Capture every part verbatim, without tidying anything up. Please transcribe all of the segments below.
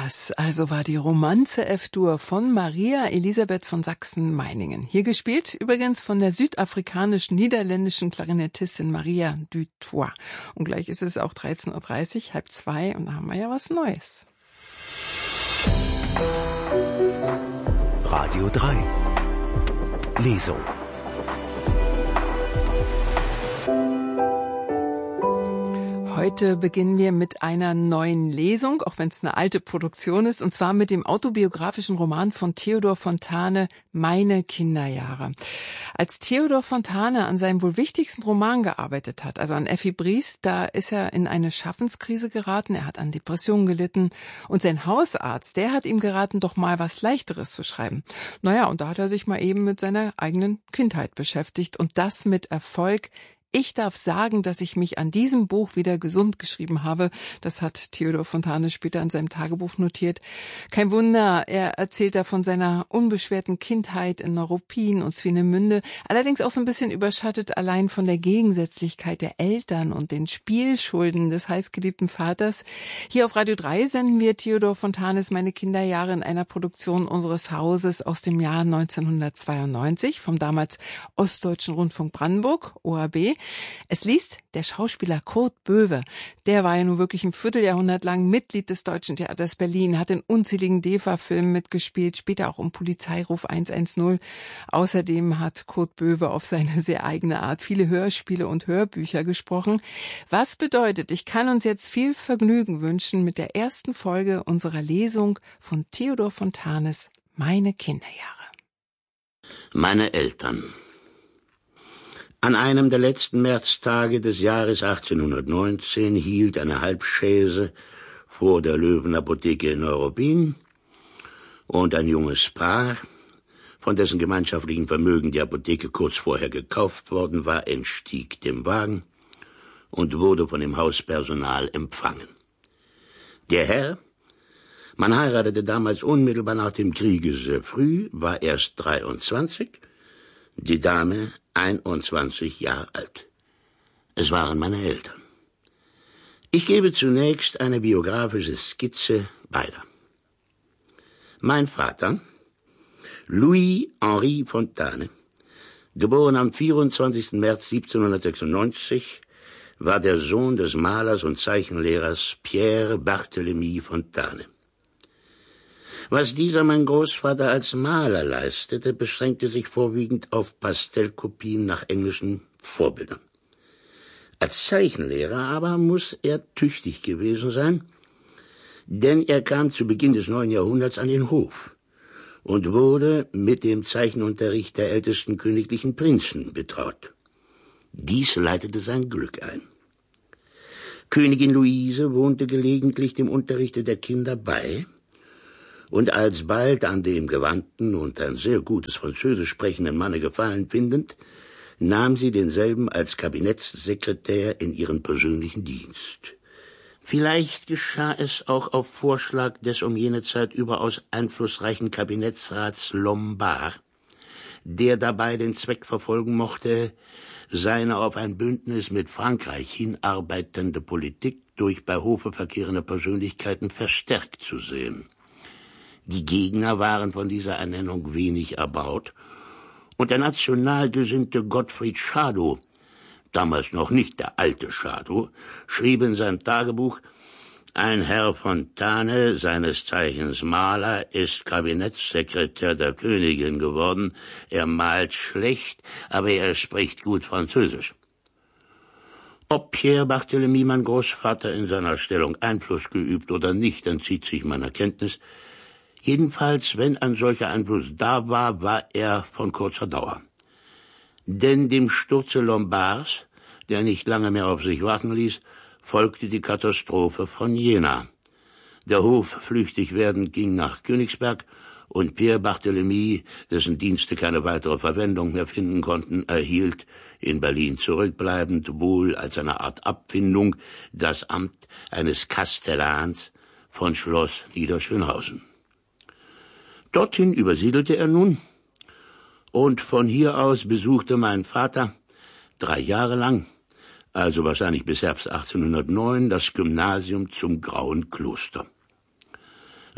Das also war die Romanze F-Dur von Maria Elisabeth von Sachsen-Meiningen. Hier gespielt übrigens von der südafrikanisch-niederländischen Klarinettistin Maria du Toit. Und gleich ist es auch dreizehn Uhr dreißig, halb zwei, und da haben wir ja was Neues. Radio drei Lesung. Heute beginnen wir mit einer neuen Lesung, auch wenn es eine alte Produktion ist, und zwar mit dem autobiografischen Roman von Theodor Fontane, Meine Kinderjahre. Als Theodor Fontane an seinem wohl wichtigsten Roman gearbeitet hat, also an Effi Briest, da ist er in eine Schaffenskrise geraten, er hat an Depressionen gelitten und sein Hausarzt, der hat ihm geraten, doch mal was Leichteres zu schreiben. Naja, und da hat er sich mal eben mit seiner eigenen Kindheit beschäftigt und das mit Erfolg. Ich darf sagen, dass ich mich an diesem Buch wieder gesund geschrieben habe. Das hat Theodor Fontane später in seinem Tagebuch notiert. Kein Wunder, er erzählt da von seiner unbeschwerten Kindheit in Neuruppin und Swinemünde, allerdings auch so ein bisschen überschattet allein von der Gegensätzlichkeit der Eltern und den Spielschulden des heißgeliebten Vaters. Hier auf Radio drei senden wir Theodor Fontanes Meine Kinderjahre in einer Produktion unseres Hauses aus dem Jahr neunzehnhundertzweiundneunzig vom damals Ostdeutschen Rundfunk Brandenburg, O R B. Es liest der Schauspieler Kurt Böwe. Der war ja nun wirklich ein Vierteljahrhundert lang Mitglied des Deutschen Theaters Berlin, hat in unzähligen D E F A-Filmen mitgespielt, später auch um Polizeiruf hundertzehn. Außerdem hat Kurt Böwe auf seine sehr eigene Art viele Hörspiele und Hörbücher gesprochen. Was bedeutet, ich kann uns jetzt viel Vergnügen wünschen mit der ersten Folge unserer Lesung von Theodor Fontanes Meine Kinderjahre. Meine Eltern. An einem der letzten Märztage des Jahres achtzehnhundertneunzehn hielt eine Halbchaise vor der Löwenapotheke in Neuruppin und ein junges Paar, von dessen gemeinschaftlichem Vermögen die Apotheke kurz vorher gekauft worden war, entstieg dem Wagen und wurde von dem Hauspersonal empfangen. Der Herr, man heiratete damals unmittelbar nach dem Kriege sehr früh, war erst dreiundzwanzig, die Dame einundzwanzig Jahre alt. Es waren meine Eltern. Ich gebe zunächst eine biografische Skizze beider. Mein Vater, Louis-Henri Fontane, geboren am vierundzwanzigsten März siebzehnhundertsechsundneunzig, war der Sohn des Malers und Zeichenlehrers Pierre Barthélemy Fontane. Was dieser mein Großvater als Maler leistete, beschränkte sich vorwiegend auf Pastellkopien nach englischen Vorbildern. Als Zeichenlehrer aber muss er tüchtig gewesen sein, denn er kam zu Beginn des neuen Jahrhunderts an den Hof und wurde mit dem Zeichenunterricht der ältesten königlichen Prinzen betraut. Dies leitete sein Glück ein. Königin Luise wohnte gelegentlich dem Unterrichte der Kinder bei, und alsbald an dem gewandten und ein sehr gutes Französisch sprechenden Manne Gefallen findend, nahm sie denselben als Kabinettssekretär in ihren persönlichen Dienst. Vielleicht geschah es auch auf Vorschlag des um jene Zeit überaus einflussreichen Kabinettsrats Lombard, der dabei den Zweck verfolgen mochte, seine auf ein Bündnis mit Frankreich hinarbeitende Politik durch bei Hofe verkehrende Persönlichkeiten verstärkt zu sehen. Die Gegner waren von dieser Ernennung wenig erbaut, und der national gesinnte Gottfried Schadow, damals noch nicht der alte Schadow, schrieb in seinem Tagebuch: Ein Herr Fontane, seines Zeichens Maler, ist Kabinettssekretär der Königin geworden. Er malt schlecht, aber er spricht gut Französisch. Ob Pierre Barthélemy, mein Großvater, in seiner Stellung Einfluss geübt oder nicht, entzieht sich meiner Kenntnis. Jedenfalls, wenn ein solcher Einfluss da war, war er von kurzer Dauer. Denn dem Sturze Lombards, der nicht lange mehr auf sich warten ließ, folgte die Katastrophe von Jena. Der Hof, flüchtig werdend, ging nach Königsberg, und Pierre Barthélemy, dessen Dienste keine weitere Verwendung mehr finden konnten, erhielt, in Berlin zurückbleibend, wohl als eine Art Abfindung, das Amt eines Kastellans von Schloss Niederschönhausen. Dorthin übersiedelte er nun, und von hier aus besuchte mein Vater drei Jahre lang, also wahrscheinlich bis Herbst achtzehnhundertneun, das Gymnasium zum Grauen Kloster.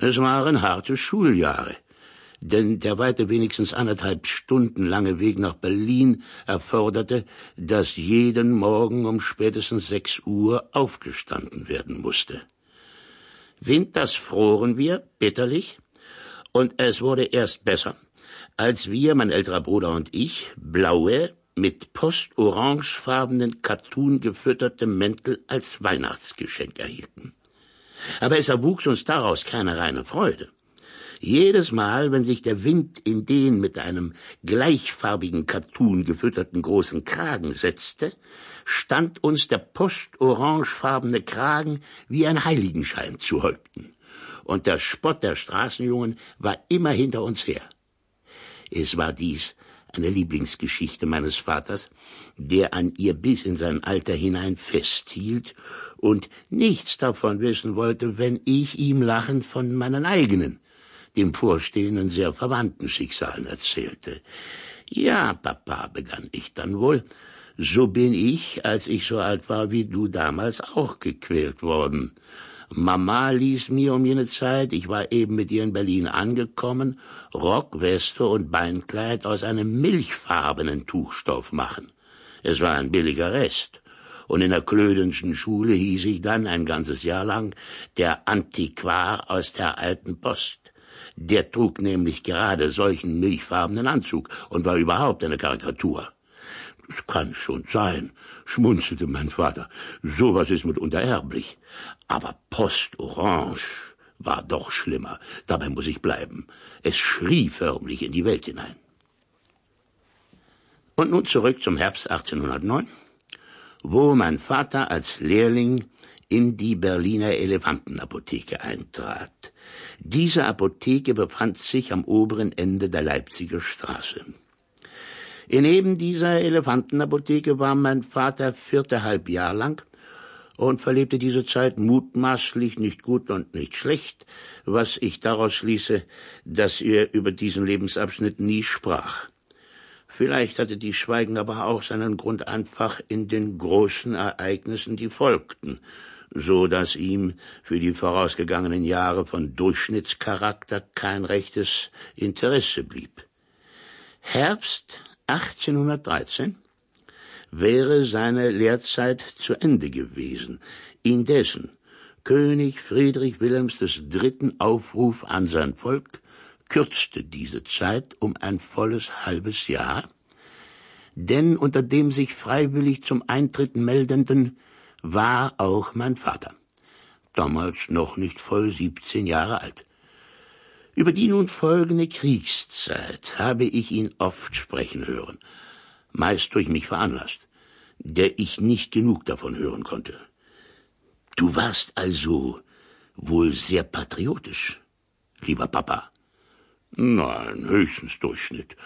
Es waren harte Schuljahre, denn der weite wenigstens anderthalb Stunden lange Weg nach Berlin erforderte, dass jeden Morgen um spätestens sechs Uhr aufgestanden werden musste. Winters froren wir bitterlich, und es wurde erst besser, als wir, mein älterer Bruder und ich, blaue, mit postorangefarbenen Kattun gefütterte Mäntel als Weihnachtsgeschenk erhielten. Aber es erwuchs uns daraus keine reine Freude. Jedes Mal, wenn sich der Wind in den mit einem gleichfarbigen Kattun gefütterten großen Kragen setzte, stand uns der postorangefarbene Kragen wie ein Heiligenschein zu Häupten. Und der Spott der Straßenjungen war immer hinter uns her. Es war dies eine Lieblingsgeschichte meines Vaters, der an ihr bis in sein Alter hinein festhielt und nichts davon wissen wollte, wenn ich ihm lachend von meinen eigenen, dem vorstehenden sehr verwandten Schicksalen erzählte. »Ja, Papa«, begann ich dann wohl, »so bin ich, als ich so alt war wie du damals, auch gequält worden. Mama ließ mir um jene Zeit, ich war eben mit ihr in Berlin angekommen, Rock, Weste und Beinkleid aus einem milchfarbenen Tuchstoff machen. Es war ein billiger Rest. Und in der Klödenschen Schule hieß ich dann ein ganzes Jahr lang der Antiquar aus der alten Post. Der trug nämlich gerade solchen milchfarbenen Anzug und war überhaupt eine Karikatur.« »Es kann schon sein«, schmunzelte mein Vater. »Sowas ist mitunter erblich. Aber Postorange war doch schlimmer. Dabei muss ich bleiben. Es schrie förmlich in die Welt hinein.« Und nun zurück zum Herbst achtzehnhundertneun, wo mein Vater als Lehrling in die Berliner Elefantenapotheke eintrat. Diese Apotheke befand sich am oberen Ende der Leipziger Straße. In eben dieser Elefantenapotheke war mein Vater viertehalb Jahr lang und verlebte diese Zeit mutmaßlich nicht gut und nicht schlecht, was ich daraus schließe, dass er über diesen Lebensabschnitt nie sprach. Vielleicht hatte dies Schweigen aber auch seinen Grund einfach in den großen Ereignissen, die folgten, so dass ihm für die vorausgegangenen Jahre von Durchschnittscharakter kein rechtes Interesse blieb. Herbst achtzehnhundertdreizehn wäre seine Lehrzeit zu Ende gewesen. Indessen König Friedrich Wilhelms des Dritten Aufruf an sein Volk kürzte diese Zeit um ein volles halbes Jahr, denn unter dem sich freiwillig zum Eintritt meldenden war auch mein Vater, damals noch nicht voll siebzehn Jahre alt. Über die nun folgende Kriegszeit habe ich ihn oft sprechen hören, meist durch mich veranlasst, der ich nicht genug davon hören konnte. »Du warst also wohl sehr patriotisch, lieber Papa?« »Nein, höchstens Durchschnitt.